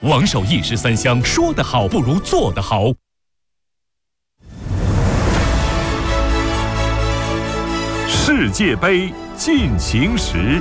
王守义十三香，说得好不如做得好。世界杯进行时。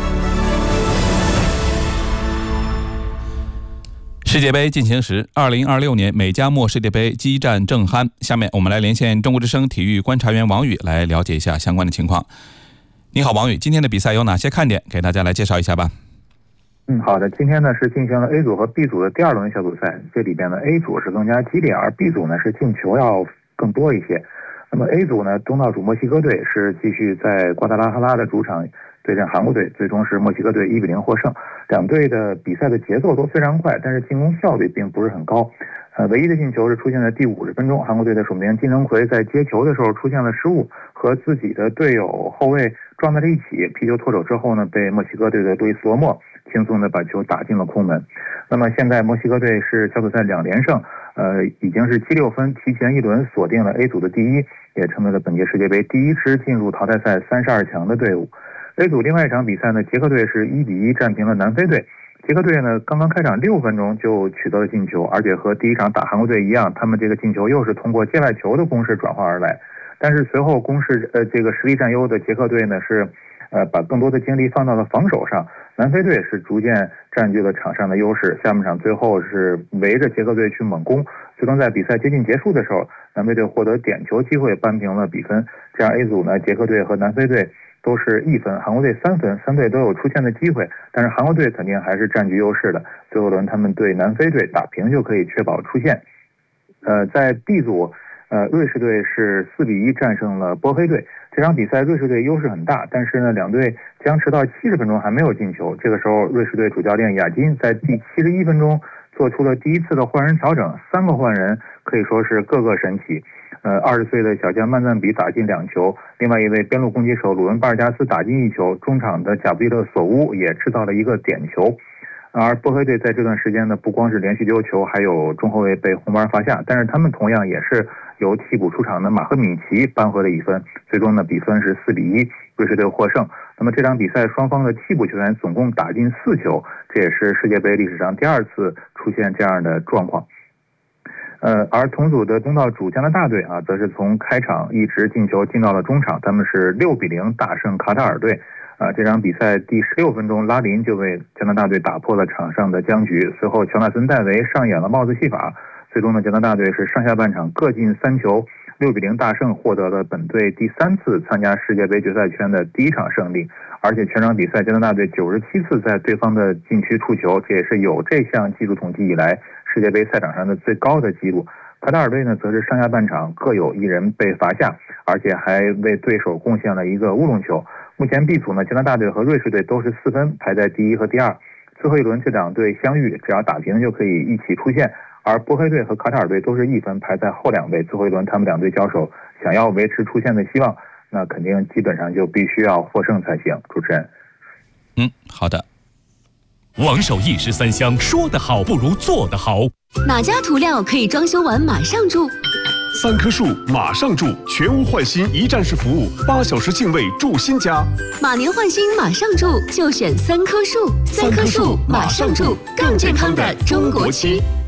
世界杯进行时，2026年美加墨世界杯激战正酣。下面我们来连线中国之声体育观察员王宇来了解一下相关的情况。你好，王宇，今天的比赛有哪些看点？给大家来介绍一下吧。 好的，今天呢是进行了 A 组和 B 组的第二轮小组赛，这里边呢 A 组是更加激烈，而 B 组呢是进球要更多一些。那么 A 组呢，东道主墨西哥队是继续在瓜达拉哈拉的主场对阵韩国队，最终是墨西哥队1-0获胜。两队的比赛的节奏都非常快，但是进攻效率并不是很高。唯一的进球是出现在第50分钟，韩国队的守门员金成奎在接球的时候出现了失误，和自己的队友后卫撞在了一起，皮球脱手之后呢，被墨西哥队的路易斯罗莫轻松的把球打进了空门。那么现在墨西哥队是小组赛2连胜，已经是76分，提前一轮锁定了 A 组的第一，也成为了本届世界杯第一支进入淘汰赛32强的队伍。A 组另外一场比赛呢，捷克队是1-1战平了南非队。捷克队呢，刚刚开场6分钟就取得了进球，而且和第一场打韩国队一样，他们这个进球又是通过界外球的攻势转化而来。但是随后这个实力占优的捷克队呢是把更多的精力放到了防守上，南非队是逐渐占据了场上的优势。下半场最后是围着捷克队去猛攻，最终在比赛接近结束的时候，南非队获得点球机会扳平了比分。这样 A 组呢，捷克队和南非队都是1分，韩国队3分，三队都有出线的机会，但是韩国队肯定还是占据优势的。最后轮他们对南非队打平就可以确保出线。在 B 组，瑞士队是4-1战胜了波黑队。这场比赛瑞士队优势很大，但是呢，两队僵持到70分钟还没有进球。这个时候，瑞士队主教练亚金在第71分钟做出了第一次的换人调整，3个换人可以说是个个神奇。20岁的小将曼赞比打进2球，另外一位边路攻击手鲁恩巴尔加斯打进1球，中场的贾布利勒索乌也制造了一个点球。而波黑队在这段时间呢，不光是连续丢球，还有中后卫被红牌罚下，但是他们同样也是由替补出场的马赫米奇扳回了1分，最终呢比分是4-1，瑞士队获胜。那么这场比赛双方的替补球员总共打进4球，这也是世界杯历史上第2次出现这样的状况。而同组的东道主加拿大队啊，则是从开场一直进球进到了中场，他们是6-0大胜卡塔尔队。这场比赛第16分钟，拉林就为加拿大队打破了场上的僵局。随后，乔纳森·戴维上演了帽子戏法。最终呢，加拿大队是上下半场各进3球，6-0大胜，获得了本队第3次参加世界杯决赛圈的第1场胜利。而且全场比赛，加拿大队97次在对方的禁区触球，这也是有这项技术统计以来世界杯赛场上的最高的纪录。卡塔尔队呢，则是上下半场各有1人被罚下，而且还为对手贡献了一个乌龙球。目前 B 组呢，加拿大队和瑞士队都是4分，排在第1和第2。最后一轮这两队相遇，只要打平就可以一起出线。而波黑队和卡塔尔队都是1分，排在后2位。最后一轮他们两队交手，想要维持出线的希望，那肯定基本上就必须要获胜才行。主持人， 好的。王守义13香，说得好不如做得好。 哪家涂料可以装修完马上住 ？3棵树马上住，全屋换新一站式服务，8小时净位住新家。 马年换新马上住，就选3棵树。3棵树马上住，更健康的中国区。